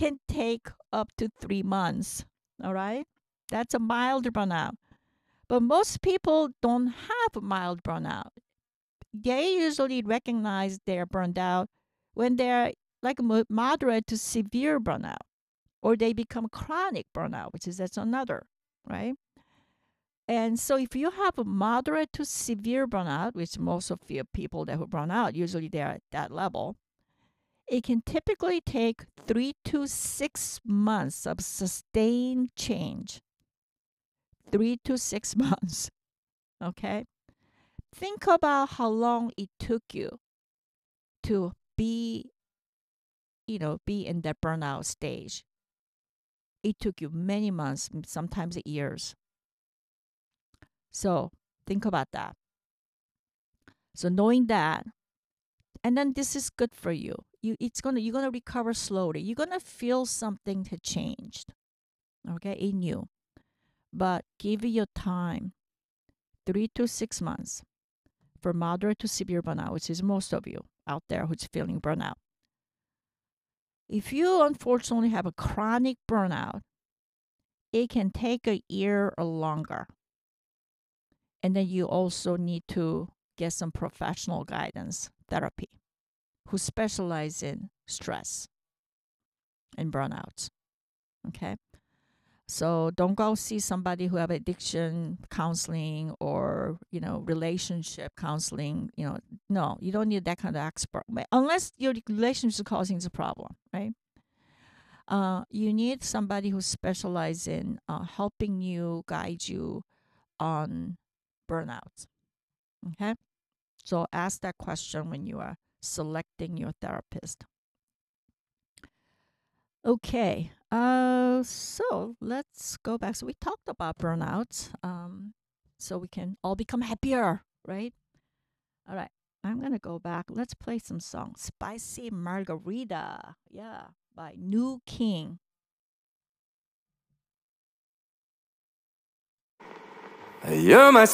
can take up to 3 months. All right? That's a mild burnout. But most people don't have mild burnout. They usually recognize they're burned out when they're like moderate to severe burnout, or they become chronic burnout, which is that's another, right? And so if you have a moderate to severe burnout, which most of the people that who burn out, usually they're at that level, it can typically take 3 to 6 months of sustained change. 3 to 6 months. Okay. Think about how long it took you to be in that burnout stage. It took you many months, sometimes years. So think about that. So knowing that, and then this is good for you. You're gonna recover slowly. You're gonna feel something had changed, okay, in you. But give it your time, 3 to 6 months for moderate to severe burnout, which is most of you out there who's feeling burnout. If you unfortunately have a chronic burnout, it can take a year or longer. And then you also need to get some professional guidance, therapy, who specialize in stress and burnouts. Okay. So don't go see somebody who have addiction counseling or, relationship counseling. No, you don't need that kind of expert unless your relationship is causing the problem, right? You need somebody who specializes in helping you, guide you on burnout. Okay. So ask that question when you are selecting your therapist. Okay. So let's go back. So we talked about burnouts. So we can all become happier, right? All right. I'm gonna go back. Let's play some songs. Spicy Margarita. Yeah. By New King. You're my